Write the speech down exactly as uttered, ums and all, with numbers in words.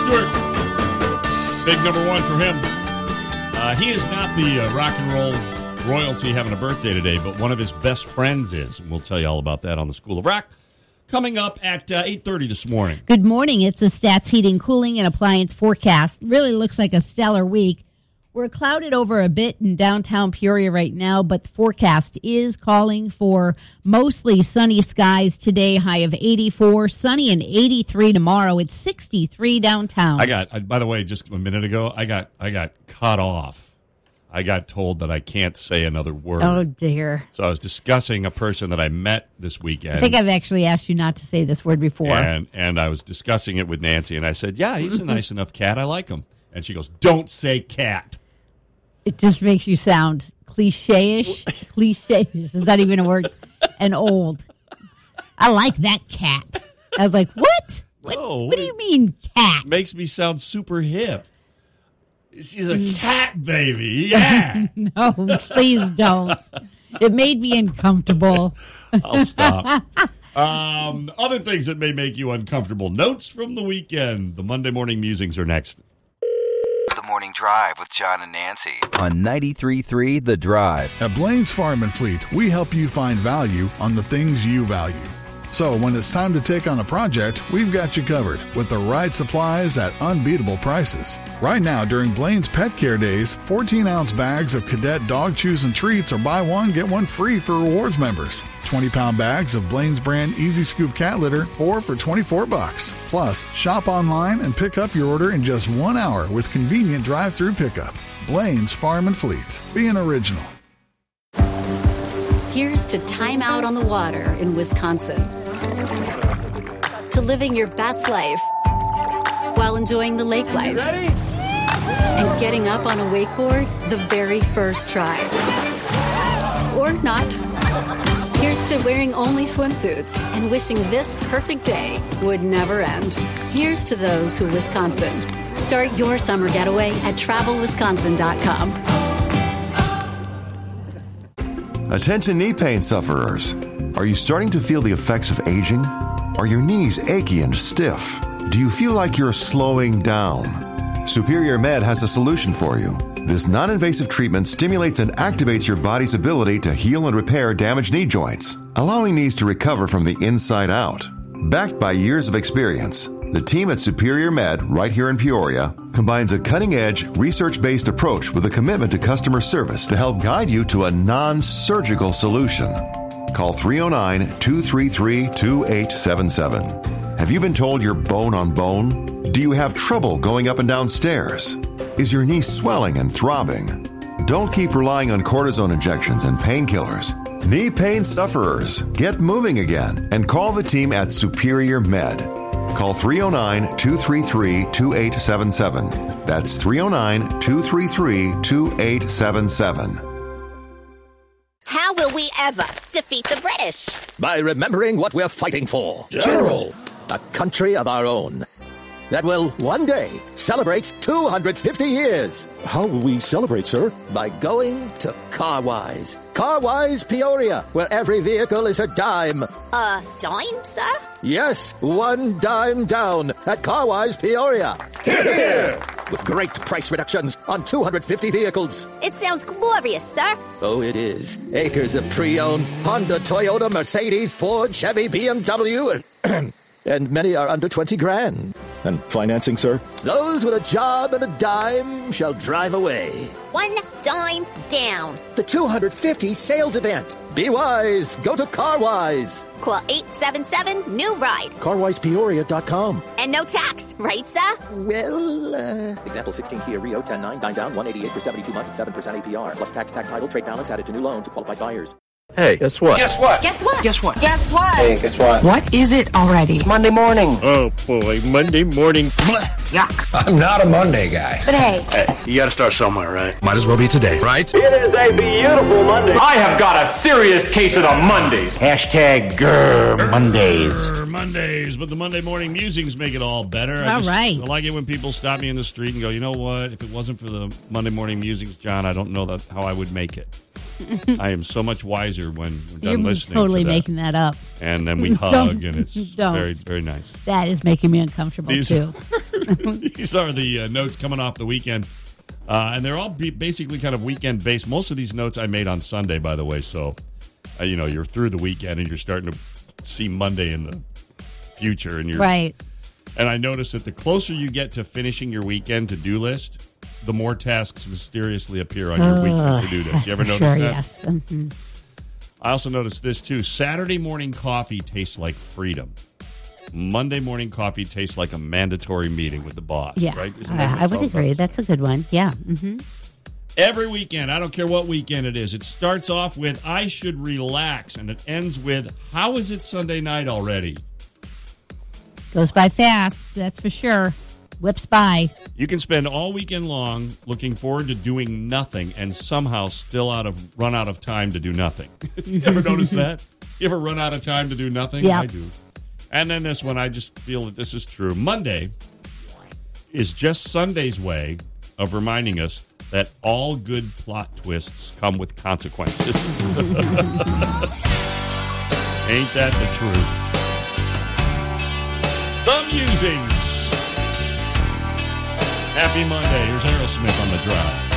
Stewart. Big number one for him. Uh, he is not the uh, rock and roll royalty having a birthday today, but one of his best friends is. And we'll tell you all about that on the School of Rock coming up at uh, eight thirty this morning. Good morning. It's a Stats Heating, Cooling, and Appliance forecast. Really looks like a stellar week. We're clouded over a bit in downtown Peoria right now, but the forecast is calling for mostly sunny skies today, high of eighty-four, sunny and eighty-three tomorrow. It's sixty-three downtown. I got, by the way, just a minute ago, I got I got cut off. I got told that I can't say another word. Oh, dear. So I was discussing a person that I met this weekend. I think I've actually asked you not to say this word before. And, and I was discussing it with Nancy, and I said, yeah, he's a nice enough cat. I like him. And she goes, don't say cat. It just makes you sound cliche-ish. Cliche-ish. Is that even a word? And old. I like that cat. I was like, what? What, Whoa, what do you mean, cat? Makes me sound super hip. She's a cat baby. Yeah. No, please don't. It made me uncomfortable. I'll stop. Um, other things that may make you uncomfortable. Notes from the weekend. The Monday morning musings are next. The Morning Drive with John and Nancy on ninety-three point three The Drive. At Blaine's Farm and Fleet, we help you find value on the things you value. So when it's time to take on a project, we've got you covered with the right supplies at unbeatable prices. Right now, during Blaine's Pet Care Days, fourteen-ounce bags of Cadet dog chews and treats are buy one, get one free for rewards members. twenty-pound bags of Blaine's brand Easy Scoop cat litter, four for twenty-four bucks. Plus, shop online and pick up your order in just one hour with convenient drive-through pickup. Blaine's Farm and Fleet. Be an original. Here's to time out on the water in Wisconsin. To living your best life while enjoying the lake life. And getting up on a wakeboard the very first try. Or not. Here's to wearing only swimsuits and wishing this perfect day would never end. Here's to those who Wisconsin. Start your summer getaway at travel wisconsin dot com. Attention knee pain sufferers. Are you starting to feel the effects of aging? Are your knees achy and stiff? Do you feel like you're slowing down? Superior Med has a solution for you. This non-invasive treatment stimulates and activates your body's ability to heal and repair damaged knee joints, allowing knees to recover from the inside out. Backed by years of experience, the team at Superior Med, right here in Peoria, combines a cutting-edge, research-based approach with a commitment to customer service to help guide you to a non-surgical solution. Call three oh nine, two three three, two eight seven seven. Have you been told you're bone on bone? Do you have trouble going up and down stairs? Is your knee swelling and throbbing? Don't keep relying on cortisone injections and painkillers. Knee pain sufferers, get moving again and call the team at Superior Med. Call three oh nine, two three three, two eight seven seven. That's three oh nine, two three three, two eight seven seven. How will we ever defeat the British? By remembering what we're fighting for. General. A country of our own. That will one day celebrate two hundred fifty years. How will we celebrate, sir? By going to Carwise. Carwise Peoria, where every vehicle is a dime. A dime, sir? Yes, one dime down at Carwise Peoria. Hear, hear. With great price reductions on two hundred fifty vehicles. It sounds glorious, sir. Oh, it is. Acres of pre-owned Honda, Toyota, Mercedes, Ford, Chevy, B M W, and, and many are under twenty grand. And financing, sir? Those with a job and a dime shall drive away. One dime down. The two hundred fifty sales event. Be wise. Go to Carwise. Call eight seven seven, new ride. carwise peoria dot com. And no tax, right, sir? Well, uh... Example sixteen Kia Rio ten nine, nine down, one eighty-eight for seventy-two months at seven percent A P R. Plus tax, tag title, trade balance added to new loan to qualified buyers. Hey, guess what? Guess what? Guess what? Guess what? Guess what? Hey, guess what? What is it already? It's Monday morning. Oh, boy, Monday morning. Yuck. I'm not a Monday guy. But hey. Hey, you gotta start somewhere, right? Might as well be today, right? It is a beautiful Monday. I have got a serious case of the Mondays. Hashtag Grr Mondays. Grr Mondays, but the Monday morning musings make it all better. I all just, right. I like it when people stop me in the street and go, you know what? If it wasn't for the Monday morning musings, John, I don't know that how I would make it. I am so much wiser when we're done You're listening totally to that. making that up. And then we hug, and it's don't. very, very nice. That is making me uncomfortable, These, too. These are the uh, notes coming off the weekend. Uh, and they're all be basically kind of weekend-based. Most of these notes I made on Sunday, by the way. So, uh, you know, you're through the weekend and you're starting to see Monday in the future. And you're right. And I noticed that the closer you get to finishing your weekend to-do list, the more tasks mysteriously appear on your uh, weekend to-do list. You ever notice sure, that? Yes. Mm-hmm. I also noticed this, too. Saturday morning coffee tastes like freedom. Monday morning coffee tastes like a mandatory meeting with the boss. Yeah, right? uh, I would agree. That's a good one. Yeah. Mm-hmm. Every weekend, I don't care what weekend it is, it starts off with, I should relax, and it ends with, how is it Sunday night already? Goes by fast, that's for sure. Whips by. You can spend all weekend long looking forward to doing nothing and somehow still out of run out of time to do nothing. You ever notice that? You ever run out of time to do nothing? Yeah. I do. And then this one, I just feel that this is true. Monday is just Sunday's way of reminding us that all good plot twists come with consequences. Ain't that the truth? The Musings. Happy Monday. Here's Aerosmith on the drive.